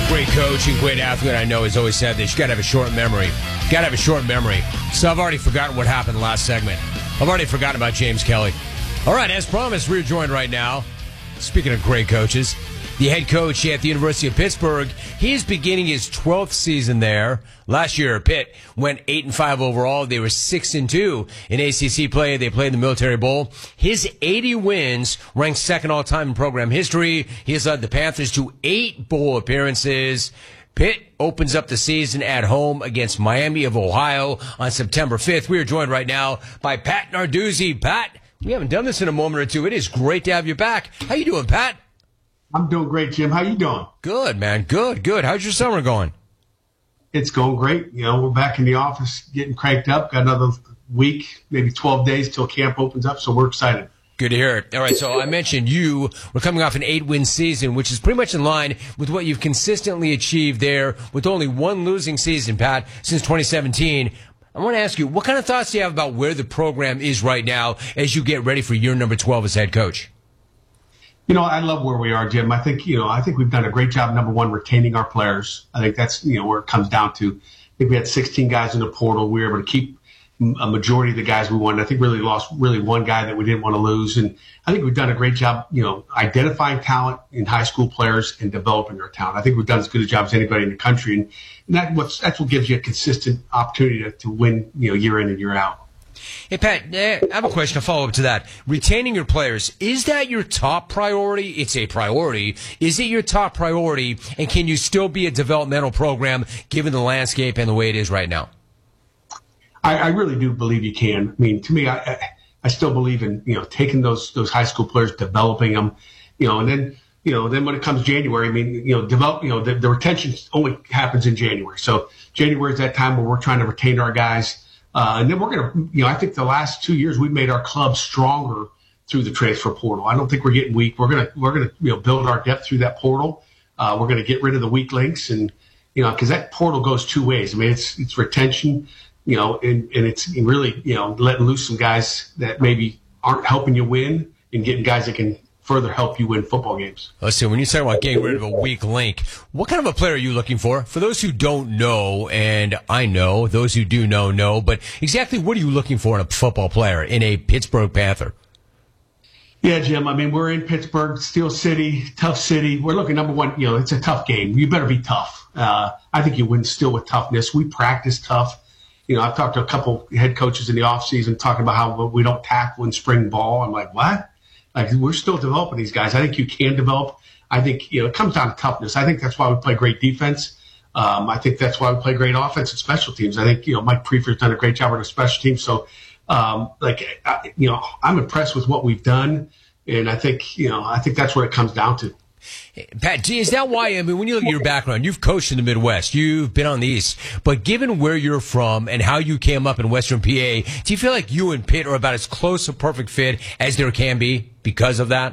Great coach and great athlete, I know, has always said this. You got to have a short memory. Got to have a short memory. So I've already forgotten what happened in the last segment. I've already forgotten about James Kelly. All right, as promised, we're joined right now, speaking of great coaches, the head coach at the University of Pittsburgh. He's beginning his 12th season there. Last year, Pitt went 8-5 overall. They were 6-2 in ACC play. They played in the Military Bowl. His 80 wins ranks second all-time in program history. He has led the Panthers to 8 bowl appearances. Pitt opens up the season at home against Miami of Ohio on September 5th. We are joined right now by Pat Narduzzi. Pat, we haven't done this in a moment or two. It is great to have you back. How you doing, Pat? I'm doing great, Jim. How you doing? Good, man. Good. How's your summer going? It's going great. You know, we're back in the office getting cranked up. Got another week, maybe 12 days till camp opens up, so we're excited. Good to hear it. All right, so I mentioned you were coming off an 8-win season, which is pretty much in line with what you've consistently achieved there with only one losing season, Pat, since 2017. I want to ask you, what kind of thoughts do you have about where the program is right now as you get ready for year number 12 as head coach? You know, I love where we are, Jim. I think we've done a great job, number one, retaining our players. I think that's, where it comes down to. I think we had 16 guys in the portal. We were able to keep a majority of the guys we wanted. I think really lost one guy that we didn't want to lose. And I think we've done a great job, identifying talent in high school players and developing our talent. I think we've done as good a job as anybody in the country. And that's what gives you a consistent opportunity to win, year in and year out. Hey, Pat, I have a question, a follow-up to that. Retaining your players, is that your top priority? It's a priority. Is it your top priority, and can you still be a developmental program given the landscape and the way it is right now? I really do believe you can. I mean, to me, I still believe in, taking those high school players, developing them, and then, then when it comes January, I mean, the retention only happens in January. So January is that time where we're trying to retain our guys. And then we're going to, I think the last 2 years we've made our club stronger through the transfer portal. I don't think we're getting weak. We're going to build our depth through that portal. We're going to get rid of the weak links, and because that portal goes two ways. I mean, it's retention, and it's really letting loose some guys that maybe aren't helping you win and getting guys that can further help you win football games. Listen, when you talk about getting rid of a weak link, what kind of a player are you looking for? For those who don't know, and I know, those who do know, but exactly what are you looking for in a football player, in a Pittsburgh Panther? Yeah, Jim, I mean, we're in Pittsburgh, Steel City, tough city. We're looking, number one, it's a tough game. You better be tough. I think you win still with toughness. We practice tough. I've talked to a couple head coaches in the offseason talking about how we don't tackle in spring ball. I'm like, what? Like, we're still developing these guys. I think you can develop. I think, it comes down to toughness. I think that's why we play great defense. I think that's why we play great offense and special teams. I think, Mike Prefer's done a great job with the special teams. So, I'm impressed with what we've done. And I think that's what it comes down to. Pat, is that why, I mean, when you look at your background, you've coached in the Midwest, you've been on the East, but given where you're from and how you came up in Western PA, do you feel like you and Pitt are about as close a perfect fit as there can be because of that?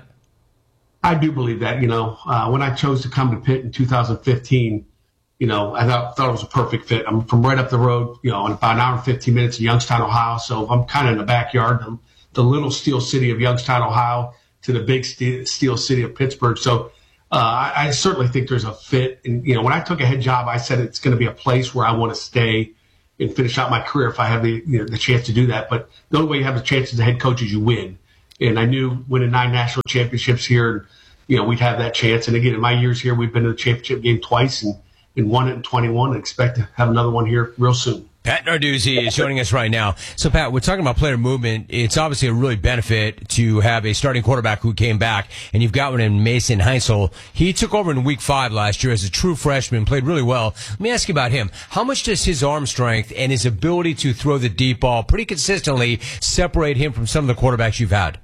I do believe that. When I chose to come to Pitt in 2015, I thought it was a perfect fit. I'm from right up the road, in about an hour and 15 minutes in Youngstown, Ohio, so I'm kind of in the backyard, the little steel city of Youngstown, Ohio, to the big steel city of Pittsburgh. So I certainly think there's a fit. And, when I took a head job, I said it's going to be a place where I want to stay and finish out my career if I have the chance to do that. But the only way you have the chance as a head coach is you win. And I knew winning 9 national championships here, we'd have that chance. And again, in my years here, we've been to the championship game twice and won it in 21 and expect to have another one here real soon. Pat Narduzzi is joining us right now. So, Pat, we're talking about player movement. It's obviously a really benefit to have a starting quarterback who came back, and you've got one in Mason Heinzel. He took over in week 5 last year as a true freshman, played really well. Let me ask you about him. How much does his arm strength and his ability to throw the deep ball pretty consistently separate him from some of the quarterbacks you've had?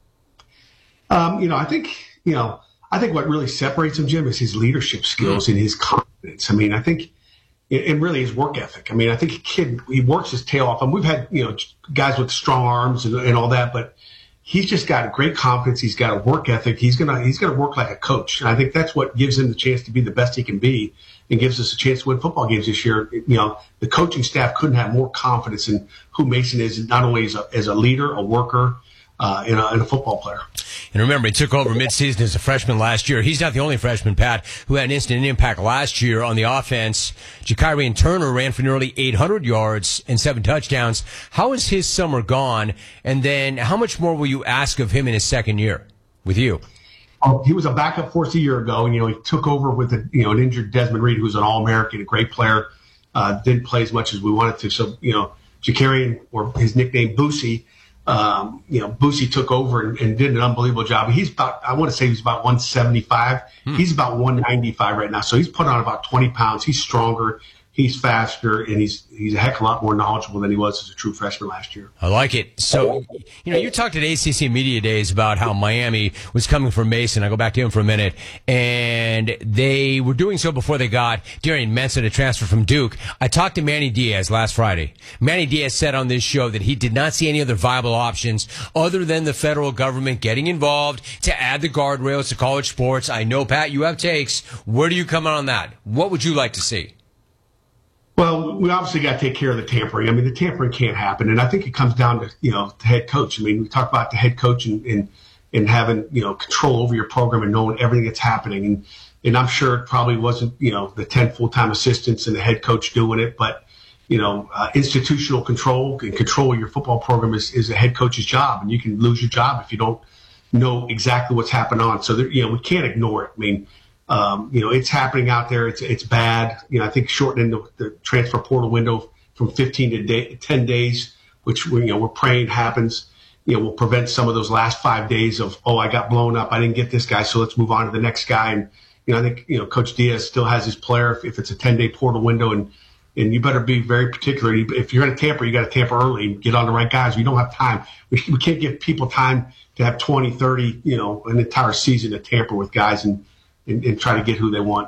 I think what really separates him, Jim, is his leadership skills and his confidence. I mean, I think and really his work ethic. I mean, I think he works his tail off. And we've had, guys with strong arms and all that, but he's just got great confidence. He's got a work ethic. He's gonna work like a coach. And I think that's what gives him the chance to be the best he can be and gives us a chance to win football games this year. The coaching staff couldn't have more confidence in who Mason is, not only as a leader, a worker, and a football player. And remember, he took over midseason as a freshman last year. He's not the only freshman, Pat, who had an instant impact last year on the offense. Ja'Kyrian Turner ran for nearly 800 yards and 7 touchdowns. How has his summer gone? And then how much more will you ask of him in his second year with you? Oh, he was a backup for us a year ago, and he took over with an injured Desmond Reed, who's an All-American, a great player. Didn't play as much as we wanted to. So Ja'Kyrian, or his nickname Boosie, Boosie took over and did an unbelievable job. I want to say he's about 175. He's about 195 right now. So he's put on about 20 pounds. He's stronger. He's faster, and he's a heck of a lot more knowledgeable than he was as a true freshman last year. I like it. So, you talked at ACC Media Days about how Miami was coming for Mason. I'll go back to him for a minute. And they were doing so before they got Darian Mensah to transfer from Duke. I talked to Manny Diaz last Friday. Manny Diaz said on this show that he did not see any other viable options other than the federal government getting involved to add the guardrails to college sports. I know, Pat, you have takes. Where do you come out on that? What would you like to see? Well, we obviously got to take care of the tampering. I mean, the tampering can't happen, and I think it comes down to the head coach. I mean, we talk about the head coach and having control over your program and knowing everything that's happening. And I'm sure it probably wasn't the 10 full-time assistants and the head coach doing it, but institutional control and control of your football program is a head coach's job, and you can lose your job if you don't know exactly what's happening on. So we can't ignore it. I mean. It's happening out there. It's bad. I think shortening the transfer portal window from 15 to 10 days, which we're praying happens, will prevent some of those last 5 days of, I got blown up. I didn't get this guy, so let's move on to the next guy. And, I think, Coach Diaz still has his player if it's a 10-day portal window, and you better be very particular. If you're going to tamper, you got to tamper early and get on the right guys. We don't have time. We can't give people time to have 20, 30, an entire season to tamper with guys and try to get who they want.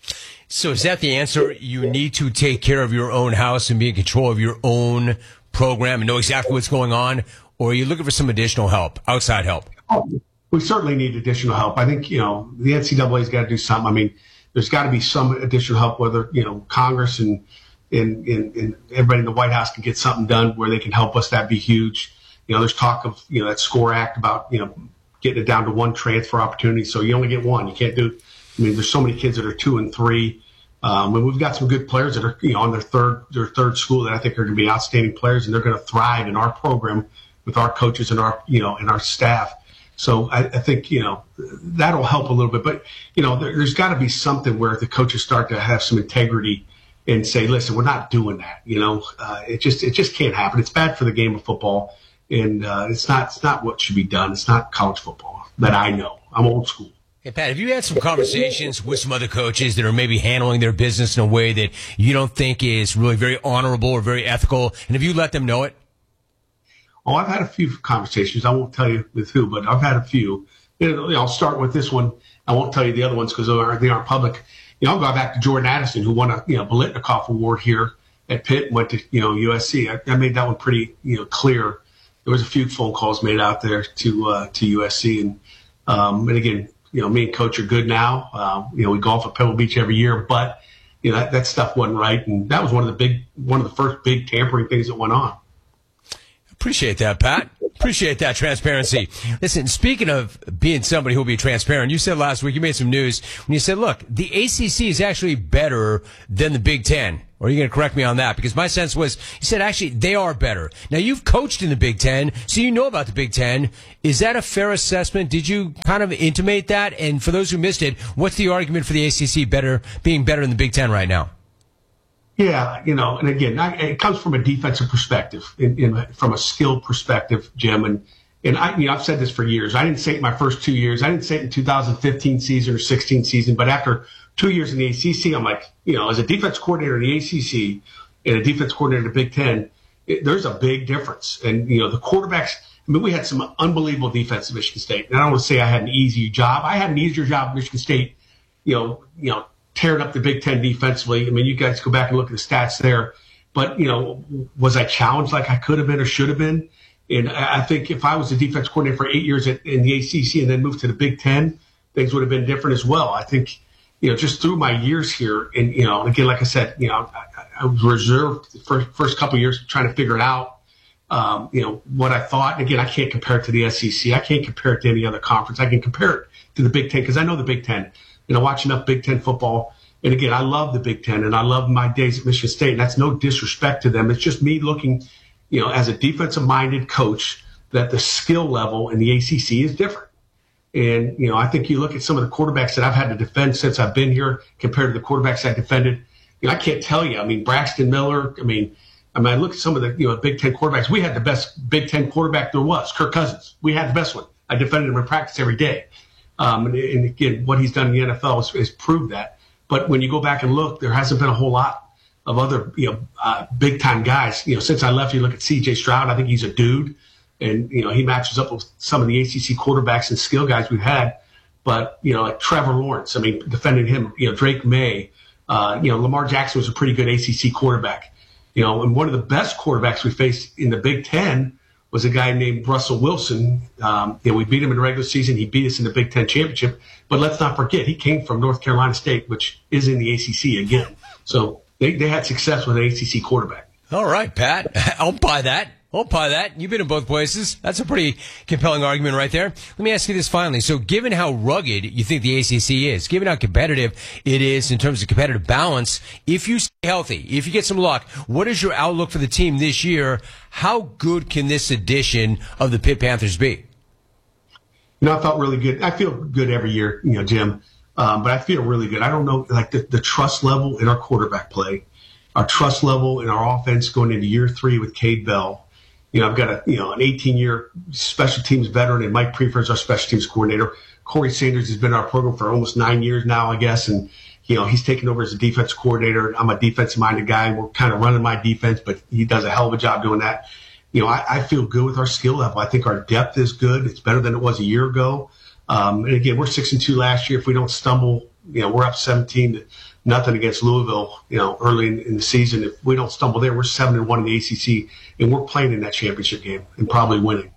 So is that the answer? You need to take care of your own house and be in control of your own program and know exactly what's going on? Or are you looking for some additional help, outside help? Oh, we certainly need additional help. I think, the NCAA's got to do something. I mean, there's got to be some additional help, whether, Congress and everybody in the White House can get something done where they can help us. That'd be huge. There's talk of, that SCORE Act about, getting it down to one transfer opportunity. So you only get one. You can't do, there's so many kids that are 2 and 3. And we've got some good players that are, on their third school that I think are going to be outstanding players, and they're going to thrive in our program with our coaches and our, and our staff. So I think, that'll help a little bit, but, there's got to be something where the coaches start to have some integrity and say, listen, we're not doing that. It just can't happen. It's bad for the game of football. And it's not what should be done. It's not college football that I know. I'm old school. Hey, Pat, have you had some conversations with some other coaches that are maybe handling their business in a way that you don't think is really very honorable or very ethical? And have you let them know it? Oh, I've had a few conversations. I won't tell you with who, but I've had a few. I'll start with this one. I won't tell you the other ones because they aren't public. I'll go back to Jordan Addison, who won a Biletnikoff Award here at Pitt and went to USC. I made that one pretty clear. There was a few phone calls made out there to USC, and again, me and Coach are good now. We golf at Pebble Beach every year, but that stuff wasn't right, and that was one of the first big tampering things that went on. Appreciate that, Pat. Appreciate that transparency. Listen, speaking of being somebody who will be transparent, you said last week, you made some news when you said, look, the ACC is actually better than the Big Ten. Or are you going to correct me on that? Because my sense was, you said actually they are better. Now you've coached in the Big Ten, so you know about the Big Ten. Is that a fair assessment? Did you kind of intimate that? And for those who missed it, what's the argument for the ACC being better than the Big Ten right now? Yeah, and again, it comes from a defensive perspective, from a skill perspective, Jim. And I've said this for years. I didn't say it my first 2 years. I didn't say it in 2015 season or 16 season. But after 2 years in the ACC, I'm like, as a defense coordinator in the ACC and a defense coordinator in the Big Ten, there's a big difference. And, the quarterbacks, we had some unbelievable defense at Michigan State. And I don't want to say I had an easy job. I had an easier job at Michigan State, tearing up the Big Ten defensively. You guys go back and look at the stats there. But, was I challenged like I could have been or should have been? And I think if I was a defense coordinator for 8 years in the ACC and then moved to the Big Ten, things would have been different as well. I think, just through my years here, and, again, like I said, I was reserved the first couple of years trying to figure it out. what I thought. Again, I can't compare it to the SEC. I can't compare it to any other conference. I can compare it to the Big Ten because I know the Big Ten. Watch enough Big Ten football. And again, I love the Big Ten, and I love my days at Michigan State. And that's no disrespect to them. It's just me looking, as a defensive-minded coach, that the skill level in the ACC is different. And, I think you look at some of the quarterbacks that I've had to defend since I've been here compared to the quarterbacks I defended. I can't tell you. I mean, Braxton Miller. I look at some of the Big Ten quarterbacks. We had the best Big Ten quarterback there was, Kirk Cousins. We had the best one. I defended him in practice every day. And again, what he's done in the NFL has proved that. But when you go back and look, there hasn't been a whole lot of other, big time guys. Since I left, you look at C.J. Stroud. I think he's a dude, and he matches up with some of the ACC quarterbacks and skill guys we've had. But like Trevor Lawrence, defending him. Drake May, Lamar Jackson was a pretty good ACC quarterback. And one of the best quarterbacks we faced in the Big Ten was a guy named Russell Wilson. We beat him in the regular season. He beat us in the Big Ten championship. But let's not forget, he came from North Carolina State, which is in the ACC again. So they had success with an ACC quarterback. All right, Pat. I'll buy that. You've been in both places. That's a pretty compelling argument right there. Let me ask you this finally. So given how rugged you think the ACC is, given how competitive it is in terms of competitive balance, if you stay healthy, if you get some luck, what is your outlook for the team this year? How good can this edition of the Pitt Panthers be? I felt really good. I feel good every year, Jim, but I feel really good. I don't know, like the trust level in our quarterback play, our trust level in our offense going into year 3 with Cade Bell. I've got an 18-year special teams veteran, and Mike Prefer is our special teams coordinator. Corey Sanders has been in our program for almost 9 years now, I guess, and he's taken over as a defense coordinator. I'm a defensive-minded guy. We're kind of running my defense, but he does a hell of a job doing that. I feel good with our skill level. I think our depth is good. It's better than it was a year ago. And again, we're 6-2 last year. If we don't stumble, we're up 17-0 against Louisville, early in the season. If we don't stumble there, we're 7-1 in the ACC, and we're playing in that championship game and probably winning.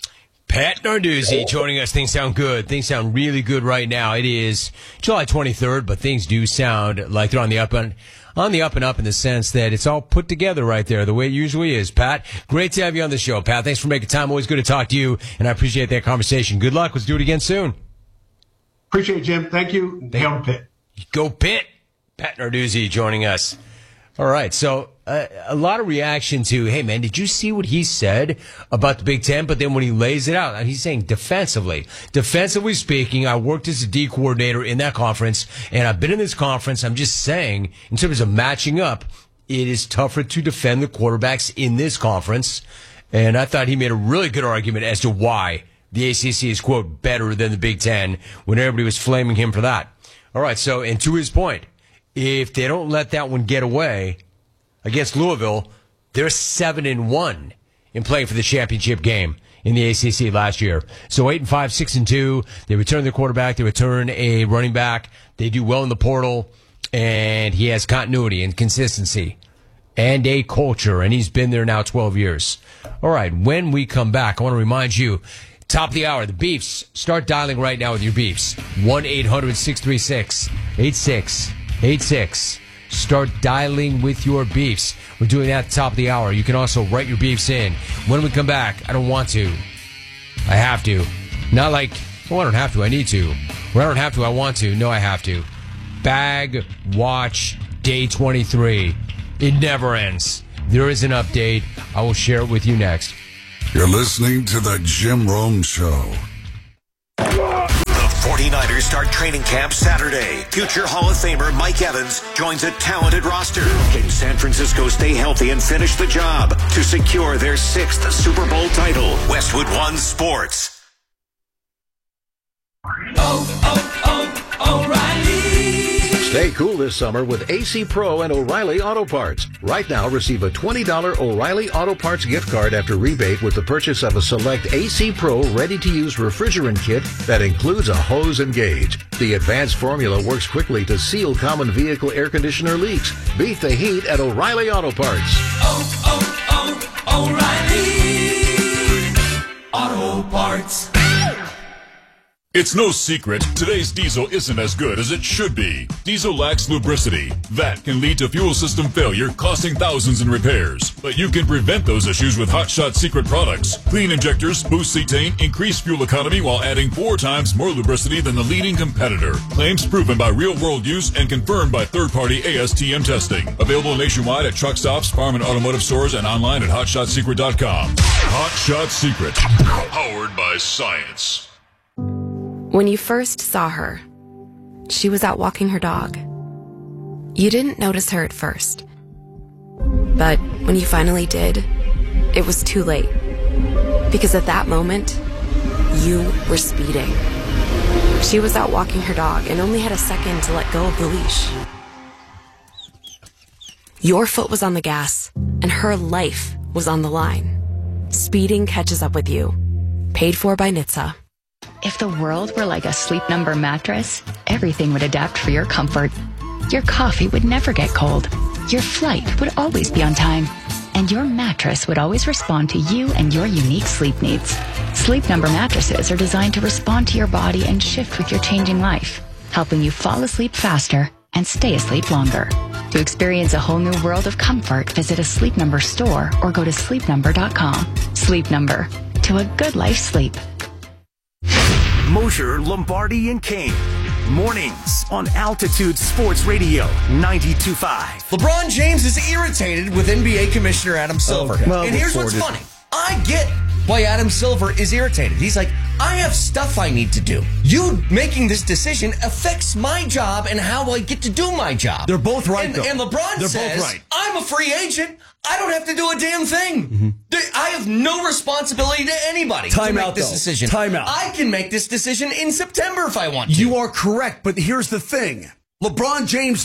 Pat Narduzzi joining us. Things sound good. Things sound really good right now. It is July 23rd, but things do sound like they're on the up and up in the sense that it's all put together right there, the way it usually is. Pat, great to have you on the show, Pat. Thanks for making time. Always good to talk to you, and I appreciate that conversation. Good luck. Let's do it again soon. Appreciate it, Jim. Thank you. Hail Pitt. Go Pitt. Pat Narduzzi joining us. All right, so a lot of reaction to, hey, man, did you see what he said about the Big Ten? But then when he lays it out, he's saying defensively speaking, I worked as a D coordinator in that conference, and I've been in this conference. I'm just saying, in terms of matching up, it is tougher to defend the quarterbacks in this conference. And I thought he made a really good argument as to why the ACC is, quote, better than the Big Ten when everybody was flaming him for that. All right, so, and to his point, if they don't let that one get away against Louisville, they're 7-1 in playing for the championship game in the ACC last year. So 8-5, 6-2. They return their quarterback. They return a running back. They do well in the portal, and he has continuity and consistency and a culture, and he's been there now 12 years. All right, when we come back, I want to remind you, top of the hour, the Beefs. Start dialing right now with your Beefs. 1-800-636-8686. Start dialing with your beefs. We're doing that at the top of the hour. You can also write your beefs in. When we come back, I don't want to. I have to. Not like, oh, I don't have to. I need to. Or I don't have to. I want to. No, I have to. Bag Watch Day 23. It never ends. There is an update. I will share it with you next. You're listening to The Jim Rome Show. 49ers start training camp Saturday. Future Hall of Famer Mike Evans joins a talented roster. Can San Francisco stay healthy and finish the job to secure their 6th Super Bowl title? Westwood One Sports. O'Reilly. Stay cool this summer with AC Pro and O'Reilly Auto Parts. Right now, receive a $20 O'Reilly Auto Parts gift card after rebate with the purchase of a select AC Pro ready-to-use refrigerant kit that includes a hose and gauge. The advanced formula works quickly to seal common vehicle air conditioner leaks. Beat the heat at O'Reilly Auto Parts. O'Reilly Auto Parts. It's no secret, today's diesel isn't as good as it should be. Diesel lacks lubricity. That can lead to fuel system failure, costing thousands in repairs. But you can prevent those issues with Hot Shot Secret products. Clean injectors, boost cetane, increase fuel economy while adding 4 times more lubricity than the leading competitor. Claims proven by real-world use and confirmed by third-party ASTM testing. Available nationwide at truck stops, farm and automotive stores, and online at HotShotSecret.com. Hot Shot Secret. Powered by science. When you first saw her, she was out walking her dog. You didn't notice her at first. But when you finally did, it was too late. Because at that moment, you were speeding. She was out walking her dog and only had a second to let go of the leash. Your foot was on the gas, and her life was on the line. Speeding catches up with you. Paid for by NHTSA. If the world were like a Sleep Number mattress, everything would adapt for your comfort. Your coffee would never get cold. Your flight would always be on time. And your mattress would always respond to you and your unique sleep needs. Sleep Number mattresses are designed to respond to your body and shift with your changing life, helping you fall asleep faster and stay asleep longer. To experience a whole new world of comfort, visit a Sleep Number store or go to sleepnumber.com. Sleep Number. To a good life sleep. Mosher, Lombardi, and Kane. Mornings on Altitude Sports Radio 92.5. LeBron James is irritated with NBA Commissioner Adam Silver. Okay. Well, and here's what's funny. I get why Adam Silver is irritated. He's like, I have stuff I need to do. You making this decision affects my job and how I get to do my job. They're both right, though. And LeBron says, I'm a free agent. I don't have to do a damn thing. Mm-hmm. I have no responsibility to anybody to make this decision. Time out. I can make this decision in September if I want to. You are correct, but here's the thing. LeBron James,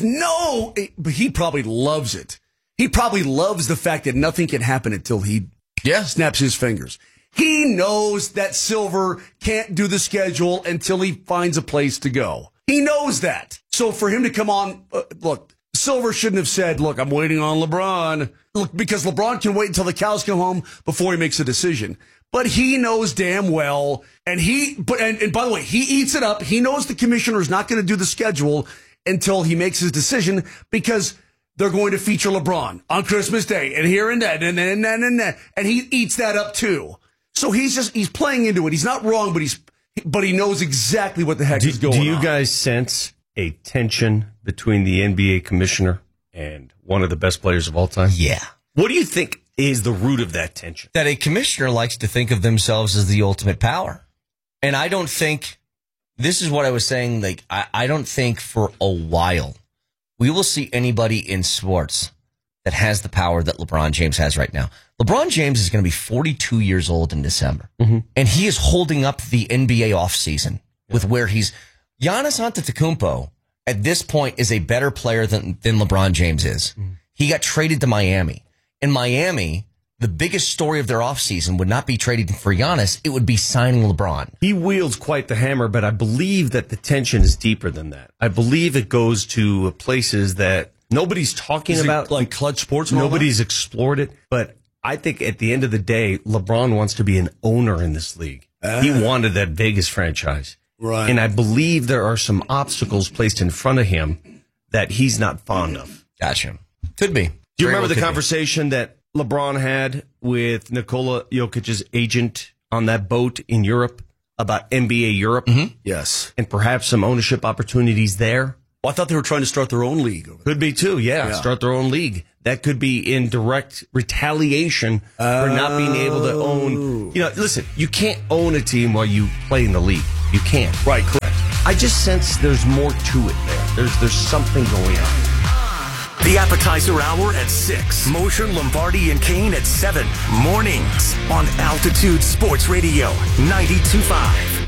but he probably loves it. He probably loves the fact that nothing can happen until he snaps his fingers. He knows that Silver can't do the schedule until he finds a place to go. He knows that. So for him to come on, look, Silver shouldn't have said, look, I'm waiting on LeBron. Look, because LeBron can wait until the cows come home before he makes a decision. But he knows damn well, and by the way, he eats it up. He knows the commissioner is not going to do the schedule until he makes his decision because they're going to feature LeBron on Christmas Day and here and that and that. And he eats that up too. So he's playing into it. He's not wrong, but he knows exactly what the heck is going on. Do you guys sense a tension between the NBA commissioner and one of the best players of all time? Yeah. What do you think is the root of that tension? That a commissioner likes to think of themselves as the ultimate power. And I don't think, this is what I was saying, like, I don't think for a while we will see anybody in sports that has the power that LeBron James has right now. LeBron James is going to be 42 years old in December. Mm-hmm. And he is holding up the NBA offseason with where he's... Giannis Antetokounmpo, at this point, is a better player than LeBron James is. Mm-hmm. He got traded to Miami. In Miami, the biggest story of their offseason would not be trading for Giannis. It would be signing LeBron. He wields quite the hammer, but I believe that the tension is deeper than that. I believe it goes to places that nobody's talking about. Like Clutch Sports? Nobody's explored it. But I think at the end of the day, LeBron wants to be an owner in this league. He wanted that Vegas franchise. Right. And I believe there are some obstacles placed in front of him that he's not fond of. Gotcha. Could be. Do you remember the conversation that LeBron had with Nikola Jokic's agent on that boat in Europe about NBA Europe? Mm-hmm. Yes. And perhaps some ownership opportunities there? Well, I thought they were trying to start their own league. Could be too, yeah. Start their own league. That could be in direct retaliation for not being able to own. You know, listen, you can't own a team while you play in the league. You can't. Right, correct. I just sense there's more to it there. There's something going on. The appetizer hour at 6. Mosher, Lombardi, and Kane at 7. Mornings on Altitude Sports Radio 92.5.